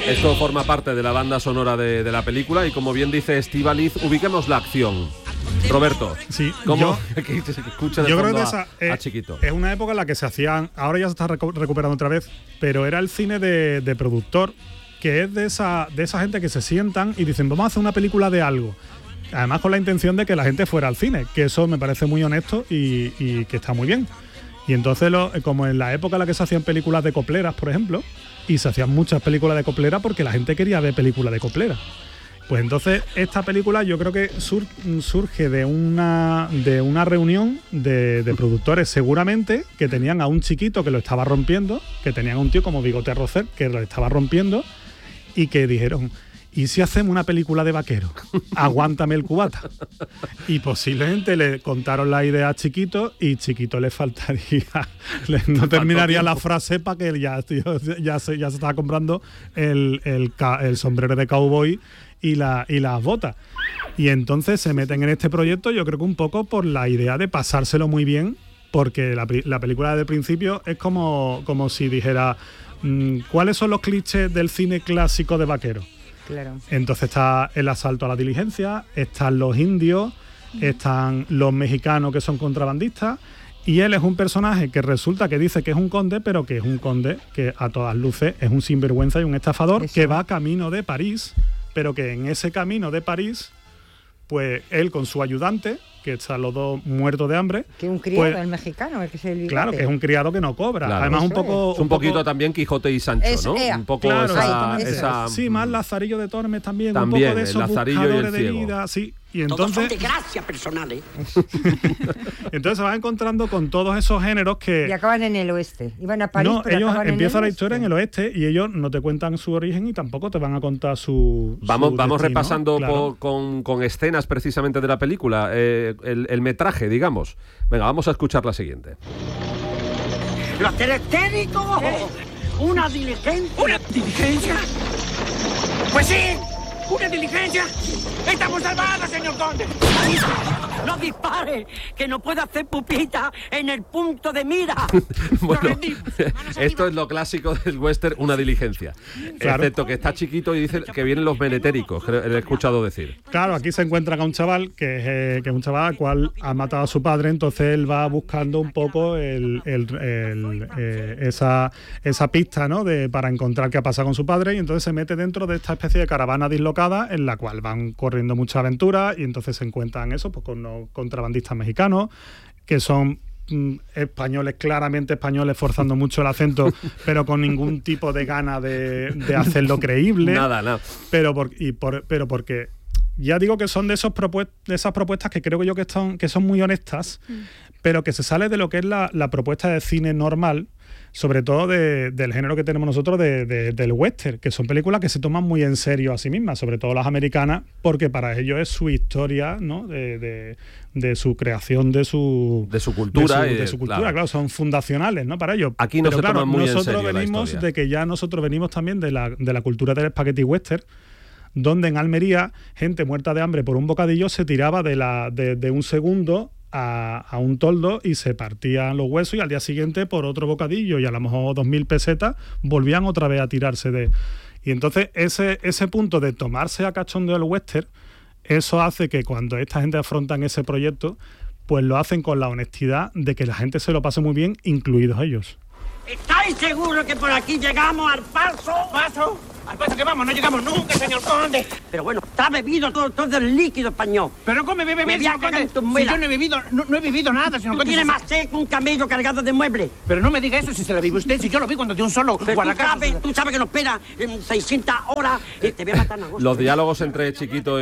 Esto forma parte de la banda sonora de la película y, como bien dice Estíbaliz, ubiquemos la acción. Roberto, sí, ¿cómo? Yo creo que esa a Chiquito. Es una época en la que se hacían, ahora ya se está recuperando otra vez, pero era el cine de productor, que es de esa gente que se sientan y dicen, vamos a hacer una película de algo. Además con la intención de que la gente fuera al cine, que eso me parece muy honesto y que está muy bien. Y entonces, como en la época en la que se hacían películas de copleras, por ejemplo, y se hacían muchas películas de coplera porque la gente quería ver películas de coplera. Pues entonces esta película yo creo que surge de una reunión de productores seguramente que tenían a un chiquito que lo estaba rompiendo, que tenían a un tío como Bigote Roser que lo estaba rompiendo y que dijeron, ¿y si hacemos una película de vaquero? Aguántame el cubata. Y posiblemente le contaron la idea a Chiquito y Chiquito le faltaría, no terminaría la frase para que ya se estaba comprando el sombrero de cowboy y las botas. Y entonces se meten en este proyecto, yo creo que un poco por la idea de pasárselo muy bien, porque la película del principio es como si dijera, ¿cuáles son los clichés del cine clásico de vaquero? Claro. Entonces está el asalto a la diligencia, están los indios, están los mexicanos que son contrabandistas, y él es un personaje que resulta que dice que es un conde, pero que es un conde que a todas luces es un sinvergüenza y un estafador. Eso. Que va camino de París, pero que en ese camino de París, pues él con su ayudante, que están los dos muertos de hambre. Que un criado, pues, el mexicano, el que se el claro, que es un criado que no cobra. Claro. Además, un poquito también Quijote y Sancho, eso, ¿no? Un poco claro, esa sí, más Lazarillo de Tormes también un también, poco de esos buscadores de vida, sí. Y entonces, todos son de gracia personal, ¿eh? Entonces se va encontrando con todos esos géneros que... Y acaban en el oeste. Iban a París, no, pero ellos acaban empiezan en la el historia oeste. en el oeste y ellos no te cuentan su origen y tampoco te van a contar su Vamos destino, repasando claro. con escenas precisamente de la película, el metraje, digamos. Venga, vamos a escuchar la siguiente. ¡Los telestéricos! ¿Una diligencia? ¿Una diligencia? ¡Pues sí! ¡Una diligencia! ¡Estamos salvados, señor conde! ¡No dispare! ¡Que no puedo hacer pupita en el punto de mira! Bueno, esto es lo clásico del western, una diligencia. Claro. Excepto que está Chiquito y dice que vienen los menetéricos, le he escuchado decir. Claro, aquí se encuentran a un chaval que es un chaval al cual ha matado a su padre, entonces él va buscando un poco esa pista, ¿no? para encontrar qué ha pasado con su padre, y entonces se mete dentro de esta especie de caravana dislocada en la cual van corriendo muchas aventuras y entonces se encuentran eso pues con los contrabandistas mexicanos que son españoles, claramente españoles, forzando mucho el acento, pero con ningún tipo de gana de hacerlo creíble. Nada. Pero porque ya digo que son de esas propuestas que creo yo que son muy honestas, pero que se sale de lo que es la propuesta de cine normal, sobre todo del género que tenemos nosotros del western, que son películas que se toman muy en serio a sí mismas, sobre todo las americanas, porque para ellos es su historia, ¿no? de su creación, de su cultura. De su cultura, claro, son fundacionales, ¿no? Para ellos. Aquí no pero se claro, toman muy en nosotros serio venimos la de que ya nosotros venimos también de la cultura del spaghetti western, donde en Almería gente muerta de hambre por un bocadillo se tiraba de un segundo a un toldo y se partían los huesos y al día siguiente por otro bocadillo y a lo mejor 2.000 pesetas volvían otra vez a tirarse de... Y entonces ese punto de tomarse a cachondeo el western, eso hace que cuando esta gente afrontan ese proyecto, pues lo hacen con la honestidad de que la gente se lo pase muy bien, incluidos ellos. ¿Estáis seguros que por aquí llegamos al paso? ¿Paso? Al paso que vamos, no llegamos nunca, señor conde. Pero bueno, está bebido todo el líquido español. Pero come, bebe, Me voy a señor conde. cagar en tu Si muela. yo no he bebido nada, señor Tú conde. tienes más sed que un camello cargado de muebles. Pero no me diga eso si se la vive usted, si yo lo vi cuando de un solo Pero tú sabes que nos espera 600 horas y te voy a matar en agosto. Los diálogos entre Chiquito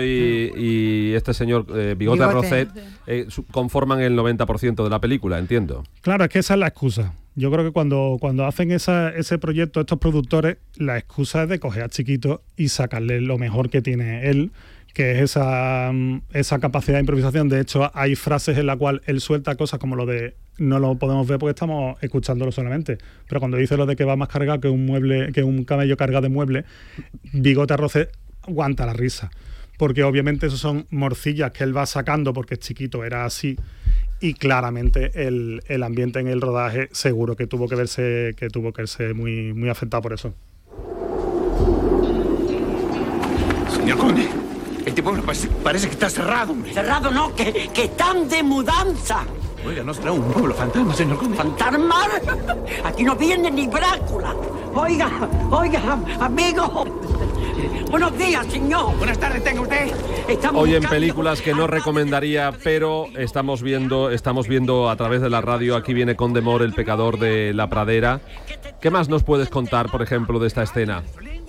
y este señor Bigote Roset conforman el 90% de la película, entiendo. Claro, es que esa es la excusa. Yo creo que cuando hacen ese proyecto estos productores, la excusa es de coger a Chiquito y sacarle lo mejor que tiene él, que es esa capacidad de improvisación. De hecho, hay frases en las cuales él suelta cosas como lo de no lo podemos ver porque estamos escuchándolo solamente, pero cuando dice lo de que va más cargado que un camello cargado de muebles, Bigote Roset aguanta la risa, porque obviamente eso son morcillas que él va sacando porque Chiquito era así. Y claramente el ambiente en el rodaje seguro que tuvo que verse muy, muy afectado por eso. conde, este pueblo parece que está cerrado, hombre. Cerrado no, que están de mudanza. Oiga, ¿no será un pueblo fantasma, señor conde? ¿Fantasma? Aquí no viene ni Drácula. Oiga, amigo. Buenos días, señor. Buenas tardes, tenga usted. Hoy en películas que no recomendaría, pero estamos viendo a través de la radio. Aquí viene Condemor, el pecador de la pradera. ¿Qué más nos puedes contar, por ejemplo, de esta escena?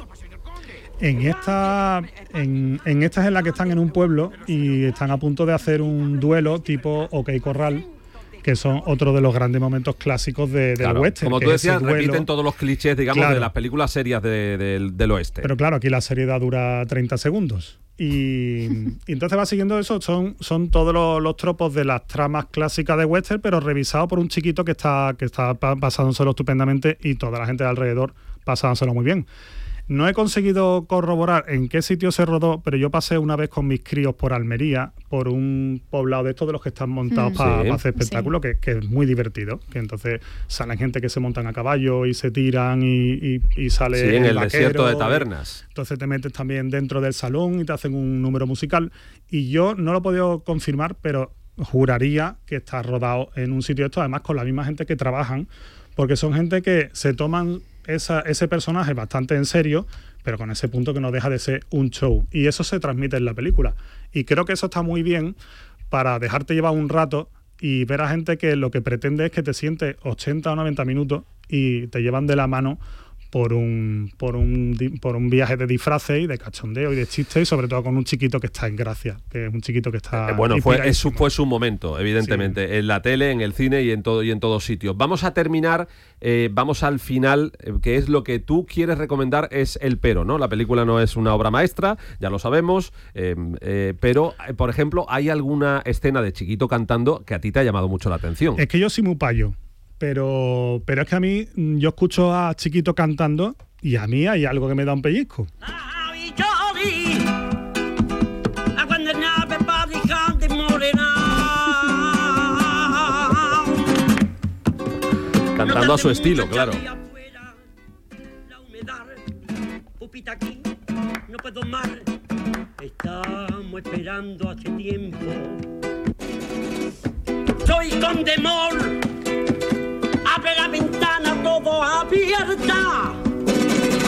En esta es en la que están en un pueblo y están a punto de hacer un duelo tipo OK Corral, que son otro de los grandes momentos clásicos del western. Como tú decías, repiten todos los clichés, digamos, de las películas serias del oeste. Pero claro, aquí la seriedad dura 30 segundos. Y entonces va siguiendo eso, son todos los tropos de las tramas clásicas de western, pero revisados por un chiquito que está pasándoselo estupendamente y toda la gente de alrededor pasándoselo muy bien. No he conseguido corroborar en qué sitio se rodó, pero yo pasé una vez con mis críos por Almería, por un poblado de estos de los que están montados para hacer espectáculos, que es muy divertido. Que entonces salen gente que se montan a caballo y se tiran y sale en el vaquero, desierto de tabernas. Entonces te metes también dentro del salón y te hacen un número musical. Y yo no lo he podido confirmar, pero juraría que está rodado en un sitio de estos, además con la misma gente que trabajan, porque son gente que se toman ese personaje bastante en serio, pero con ese punto que no deja de ser un show. Y eso se transmite en la película. Y creo que eso está muy bien para dejarte llevar un rato y ver a gente que lo que pretende es que te sientes 80 o 90 minutos y te llevan de la mano por un viaje de disfraces y de cachondeo y de chistes, y sobre todo con un chiquito que está en gracia, que es un chiquito que está... fue su momento, evidentemente, sí. En la tele, en el cine y en todos sitios. Vamos a terminar, vamos al final, que es lo que tú quieres recomendar, es El Pero, ¿no? La película no es una obra maestra, ya lo sabemos, pero, por ejemplo, ¿hay alguna escena de chiquito cantando que a ti te ha llamado mucho la atención? Es que yo soy muy payo. Pero es que a mí, yo escucho a chiquito cantando y a mí hay algo que me da un pellizco. Cantando a su estilo, claro. No puedo más. Estamos esperando hace tiempo. Soy Condemor. Abre la ventana todo abierta.